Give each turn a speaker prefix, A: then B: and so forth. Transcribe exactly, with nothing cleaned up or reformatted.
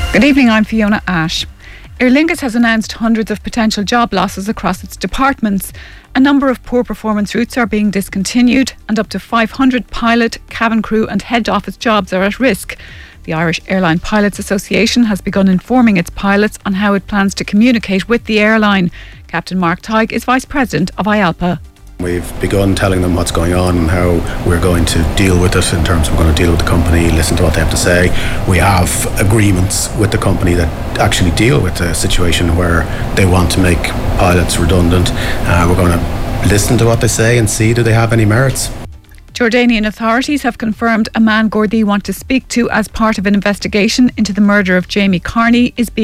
A: Good evening, I'm Fiona Ash. Aer Lingus has announced hundreds of potential job losses across its departments. A number of poor performance routes are being discontinued and up to five hundred pilot, cabin crew and head office jobs are at risk. The Irish Airline Pilots Association has begun informing its pilots on how it plans to communicate with the airline. Captain Mark Tighe is Vice President of I A L P A.
B: We've begun telling them what's going on and how we're going to deal with it, in terms of we're going to deal with the company, listen to what they have to say. We have agreements with the company that actually deal with the situation where they want to make pilots redundant. Uh, we're going to listen to what they say and see do they have any merits.
A: Jordanian authorities have confirmed a man Gardaí want to speak to as part of an investigation into the murder of Jamie Carney is being